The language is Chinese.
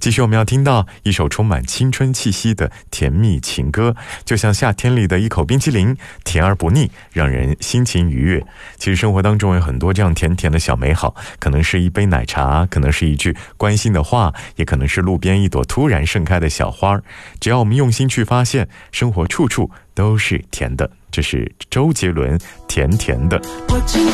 继续我们要听到一首充满青春气息的甜蜜情歌，就像夏天里的一口冰淇淋，甜而不腻，让人心情愉悦。其实生活当中有很多这样甜甜的小美好，可能是一杯奶茶，可能是一句关心的话，也可能是路边一朵突然盛开的小花。只要我们用心去发现，生活处处都是甜的。这是周杰伦《甜甜的》。